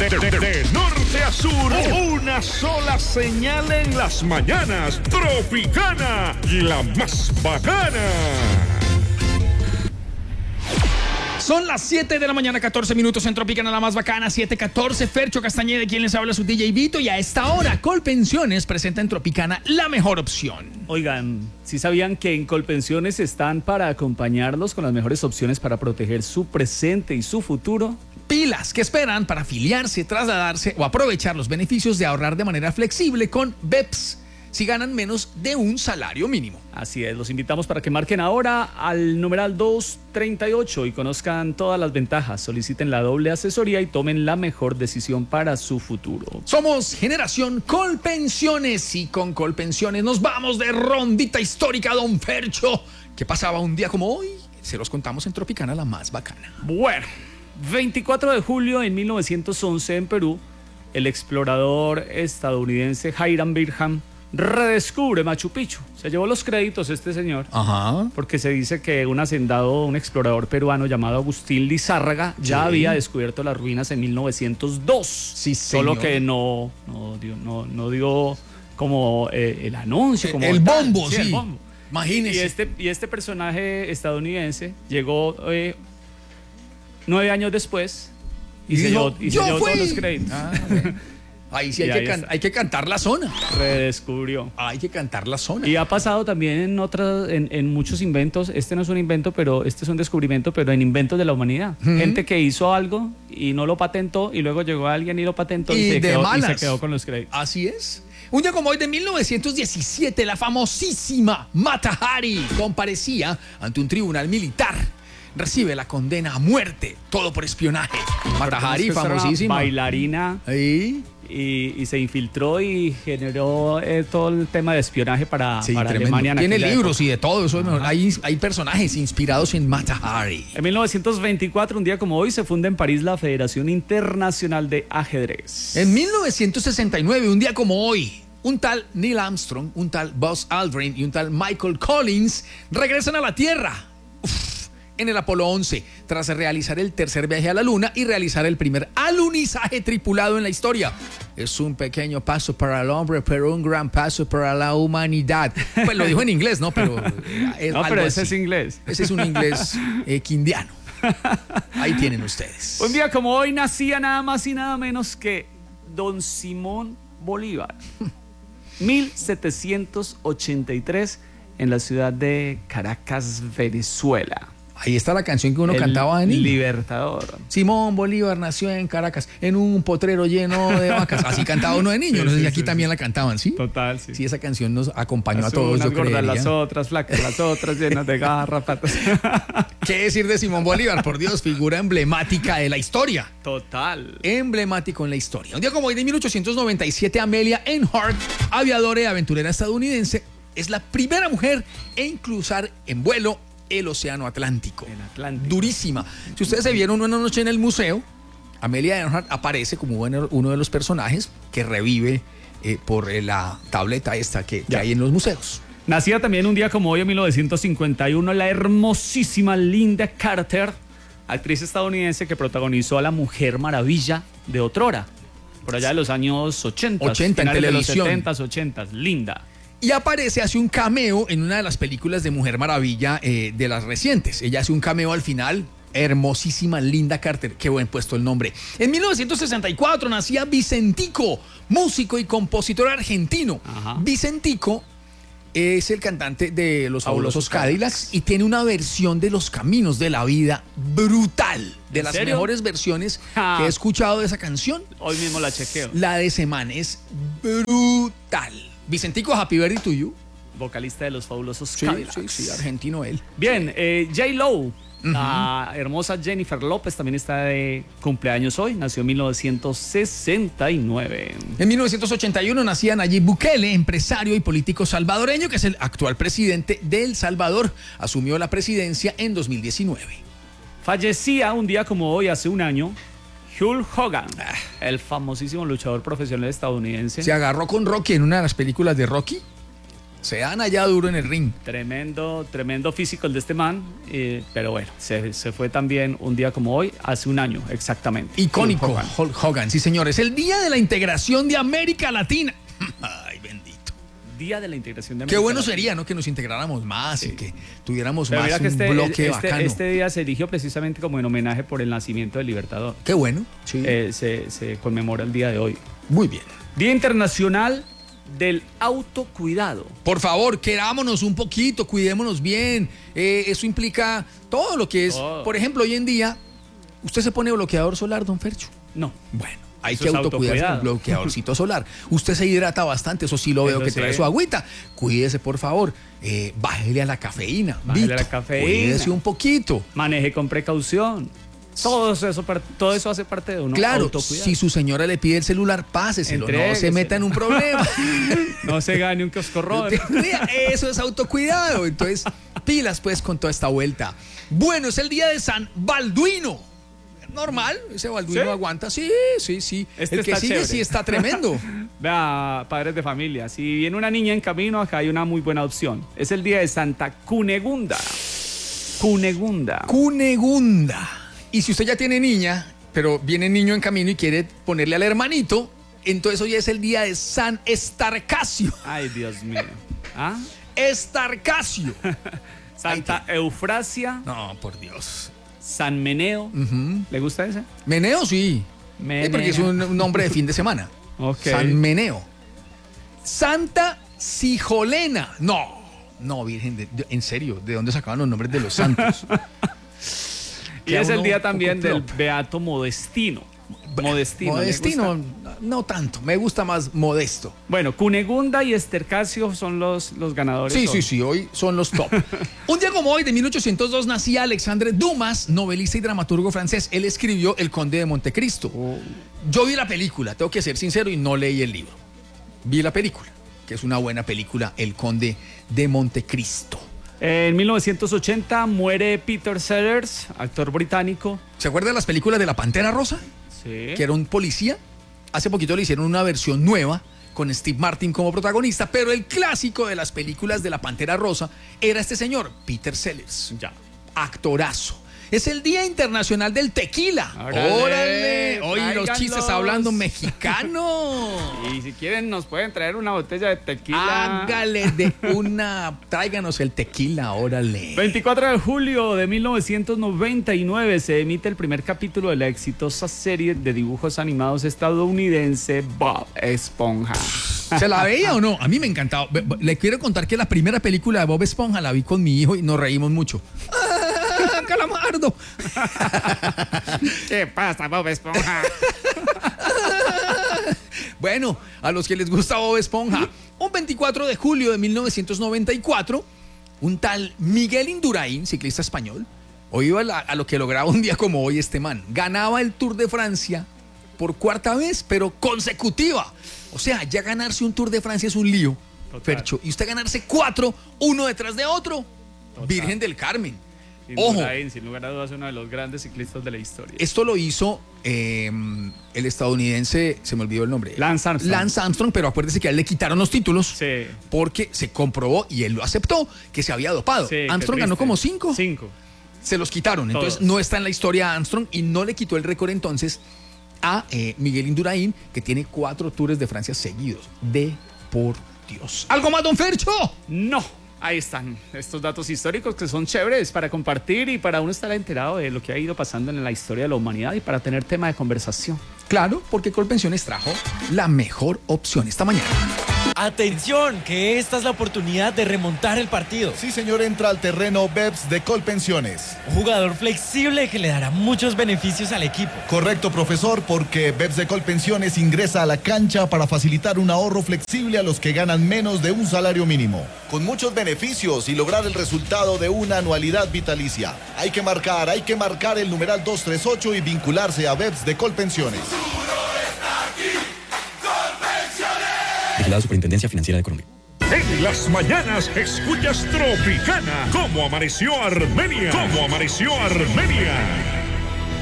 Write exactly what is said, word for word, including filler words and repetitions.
De, de- de norte a sur, una sola señal en las mañanas. Tropicana, la más bacana. Son las siete de la mañana, catorce minutos en Tropicana, la más bacana, siete catorce. Fercho Castañeda, quien les habla, su D J Vito. Y a esta hora, Colpensiones presenta en Tropicana la mejor opción. Oigan, ¿sí sabían que en Colpensiones están para acompañarlos con las mejores opciones para proteger su presente y su futuro? Pilas que esperan para afiliarse, trasladarse o aprovechar los beneficios de ahorrar de manera flexible con B E P S si ganan menos de un salario mínimo. Así es, los invitamos para que marquen ahora al numeral doscientos treinta y ocho y conozcan todas las ventajas. Soliciten la doble asesoría y tomen la mejor decisión para su futuro. Somos Generación Colpensiones y con Colpensiones nos vamos de rondita histórica, don Fercho. ¿Qué pasaba un día como hoy? Se los contamos en Tropicana, la más bacana. Bueno, veinticuatro de julio en mil novecientos once en Perú, el explorador estadounidense Hiram Bingham redescubre Machu Picchu. Se llevó los créditos este señor. Ajá. Porque se dice que un hacendado, un explorador peruano llamado Agustín Lizárraga ya Sí. había descubierto las ruinas en mil novecientos dos. Sí, Solo señor. que no, no, dio, no, no dio como eh, el anuncio. Como el tal. bombo, sí. El bombo. Imagínese. Y este, y este personaje estadounidense llegó eh, nueve años después y, Y se dijo, llevó, y se "Yo llevó fui". todos los créditos. Ah, bueno. Ahí sí hay Y que, ahí can- está. hay que cantar la zona. Redescubrió. Hay que cantar la zona. Y ha pasado también en otras, en, en muchos inventos. Este no es un invento, pero este es un descubrimiento, pero en inventos de la humanidad. Ujú. Gente que hizo algo y no lo patentó y luego llegó alguien y lo patentó y, Y se, de quedó, y malas. se quedó con los créditos. Así es. Un día como hoy de mil novecientos diecisiete, la famosísima Mata Hari comparecía ante un tribunal militar. Recibe la condena a muerte, todo por espionaje. Mata Hari, Esta era una famosísima. bailarina Ahí. y, y se infiltró y generó eh, todo el tema de espionaje para, Sí, para tremendo. Alemania. en Tiene aquella libros época. y de todo eso. Es mejor. Hay, hay personajes inspirados en Mata Hari. En mil novecientos veinticuatro, un día como hoy, se funda en París la Federación Internacional de Ajedrez. En mil novecientos sesenta y nueve, un día como hoy, un tal Neil Armstrong, un tal Buzz Aldrin y un tal Michael Collins regresan a la Tierra. Uf, en el Apolo once, tras realizar el tercer viaje a la Luna y realizar el primer alunizaje tripulado en la historia. Es un pequeño paso para el hombre, pero un gran paso para la humanidad. Pues lo dijo en inglés, ¿no? Pero es No, algo pero ese así. es inglés. Ese es un inglés eh, quindiano. Ahí tienen ustedes. Un día como hoy nacía nada más y nada menos que don Simón Bolívar. mil setecientos ochenta y tres en la ciudad de Caracas, Venezuela. Ahí está la canción que uno El cantaba de niño. Libertador. Simón Bolívar nació en Caracas, en un potrero lleno de vacas. Así cantaba uno de niño. Sí, No sé sí, si aquí sí, también la cantaban, ¿sí? Total, sí. Sí, esa canción nos acompañó Las a todos, unas yo gordas, creería. las otras flacas, las otras llenas de garrapatas. ¿Qué decir de Simón Bolívar? Por Dios, figura emblemática de la historia. Total. Emblemático en la historia. Un día como hoy de mil ochocientos noventa y siete, Amelia Earhart, aviadora y aventurera estadounidense, es la primera mujer en cruzar en vuelo el Océano Atlántico. El Atlántico. Durísima. Si ustedes se vieron una noche en el museo, Amelia Earhart aparece como uno de los personajes que revive eh, por eh, la tableta esta que, que Ya. hay en los museos. Nacía también un día como hoy en mil novecientos cincuenta y uno la hermosísima Linda Carter, actriz estadounidense que protagonizó a la Mujer Maravilla de otrora, por allá de los años ochenta, ochenta en finales de los televisión. setentas, ochentas. Linda. Y aparece, hace un cameo en una de las películas de Mujer Maravilla eh, de las recientes. Ella hace un cameo al final. Hermosísima Linda Carter. Qué buen puesto el nombre. En mil novecientos sesenta y cuatro nacía Vicentico, músico y compositor argentino. Ajá. Vicentico es el cantante de Los Fabulosos Fabulosos Cadillacs y tiene una versión de Los Caminos de la Vida brutal. De ¿En las serio? mejores versiones Ah. que he escuchado de esa canción. Hoy mismo la chequeo. La de ese man es brutal. Vicentico, Happy Birthday to you. Vocalista de los Fabulosos Sí, Cadillacs. sí, sí, argentino él. Bien, eh, J-Lo, la hermosa Jennifer López, también está de cumpleaños hoy. Nació en mil novecientos sesenta y nueve. En mil novecientos ochenta y uno nacía Nayib Bukele, empresario y político salvadoreño, que es el actual presidente de El Salvador. Asumió la presidencia en dos mil diecinueve. Fallecía un día como hoy, hace un año, Hulk Hogan, el famosísimo luchador profesional estadounidense. Se agarró con Rocky en una de las películas de Rocky. Se dan allá duro en el ring. Tremendo, tremendo físico el de este man, eh, pero bueno, se, se fue también un día como hoy, hace un año exactamente. Icónico, Hulk Hogan. Hulk Hogan, sí señores. El Día de la Integración de América Latina. Ay, bendito. Día de la Integración de Qué América bueno Latina. sería, ¿no? Que nos integráramos más Sí. y que tuviéramos Pero más mira que un este, bloque este, bacano. este día se eligió precisamente como en homenaje por el nacimiento del Libertador. Qué bueno. Sí. Eh, se, se conmemora el día de hoy. Muy bien. Día Internacional del Autocuidado. Por favor, querámonos un poquito, cuidémonos bien. Eh, eso implica todo lo que es. Todo. Por ejemplo, hoy en día, ¿usted se pone bloqueador solar, don Fercho? No. Bueno, hay Eso que es autocuidarse con autocuidado. bloqueadorcito solar. Usted se hidrata bastante, eso sí lo veo Eso que sí. trae su agüita. Cuídese, por favor. Eh, bájele a la cafeína. Bájele a la Vito, cafeína. Cuídese un poquito. Maneje con precaución. Todo eso, par- todo eso hace parte de uno. Claro, autocuidado. si su señora le pide el celular, páseselo, no se Entrégueselo. meta en un problema. No se gane un coscorrón. Cuida, eso es autocuidado. Entonces, pilas pues con toda esta vuelta. Bueno, es el día de San Balduino. Normal, ese Balduino ¿Sí? aguanta. Sí, sí, sí. Este el que está sigue chévere. sí está tremendo. Vea, padres de familia, si viene una niña en camino, acá hay una muy buena opción. Es el día de Santa Cunegunda. Cunegunda. Cunegunda. Y si usted ya tiene niña, pero viene niño en camino y quiere ponerle al hermanito, entonces hoy es el día de San Estarcacio. Ay, Dios mío. ¿Ah? Estarcacio. Santa Eufrasia, No, por Dios. San Meneo. Ujú. ¿Le gusta ese? Meneo, sí. Meneo. Sí, porque es un un nombre de fin de semana. Ok. San Meneo. Santa Sijolena. No, no, Virgen, de- de- en serio, ¿de dónde sacaban los nombres de los santos? Y Queda es el uno día un también poco del plop. Beato Modestino. Modestino. ¿le Modestino, gusta? no tanto, me gusta más modesto. Bueno, Cunegunda y Estercacio son los, los ganadores. Sí, hoy. sí, sí, hoy son los top. Un día como hoy, de mil ochocientos dos, nacía Alexandre Dumas, novelista y dramaturgo francés. Él escribió El Conde de Montecristo. Oh. Yo vi la película, tengo que ser sincero, y no leí el libro. Vi la película, que es una buena película, El Conde de Montecristo. En mil novecientos ochenta muere Peter Sellers, actor británico. ¿Se acuerda de las películas de La Pantera Rosa? Sí. Que era un policía. Hace poquito le hicieron una versión nueva con Steve Martin como protagonista, pero el clásico de las películas de La Pantera Rosa era este señor, Peter Sellers. Ya. Actorazo. Es el Día Internacional del Tequila. Órale, ¡Órale! Hoy los tráiganlos. chistes hablando mexicano. Y si quieren nos pueden traer una botella de tequila. Hágale de una. Tráiganos el tequila, órale. veinticuatro de julio de mil novecientos noventa y nueve se emite el primer capítulo de la exitosa serie de dibujos animados estadounidense Bob Esponja. ¿Se la veía o no? A mí me encantaba. Ve- ve- Le quiero contar que la primera película de Bob Esponja la vi con mi hijo y nos reímos mucho. ¡Ah, calamardo! ¿Qué pasa, Bob Esponja? Bueno, a los que les gusta Bob Esponja, un veinticuatro de julio de mil novecientos noventa y cuatro, un tal Miguel Indurain, ciclista español, hoy iba a, la- a lo que lograba un día como hoy este man, ganaba el Tour de Francia por cuarta vez, pero consecutiva. O sea, ya ganarse un Tour de Francia es un lío, Total. Fercho. Y usted ganarse cuatro, uno detrás de otro. Total. Virgen del Carmen. Ojo, Indurain, sin lugar a dudas, uno de los grandes ciclistas de la historia. esto lo hizo eh, el estadounidense, se me olvidó el nombre. Lance Armstrong. Lance Armstrong, pero acuérdese que a él le quitaron los títulos. Sí. Porque se comprobó y él lo aceptó que se había dopado. Sí, qué Armstrong ganó triste. como cinco. Cinco. Se los quitaron. Entonces Todos. no está en la historia Armstrong y no le quitó el récord entonces a eh, Miguel Indurain, que tiene cuatro Tours de Francia seguidos. De por Dios. ¿Algo más, don Fercho? No. Ahí están estos datos históricos que son chéveres para compartir y para uno estar enterado de lo que ha ido pasando en la historia de la humanidad y para tener tema de conversación. Claro, porque Colpensiones trajo la mejor opción esta mañana. Atención, que esta es la oportunidad de remontar el partido. Sí, señor, entra al terreno Beps de Colpensiones. Un jugador flexible que le dará muchos beneficios al equipo. Correcto, profesor, porque Beps de Colpensiones ingresa a la cancha para facilitar un ahorro flexible a los que ganan menos de un salario mínimo. Con muchos beneficios y lograr el resultado de una anualidad vitalicia. Hay que marcar, hay que marcar el numeral dos tres ocho y vincularse a Beps de Colpensiones. Vigilado Superintendencia Financiera de Colombia. En las mañanas escuchas Tropicana. ¿Cómo amaneció Armenia? ¿Cómo amaneció Armenia?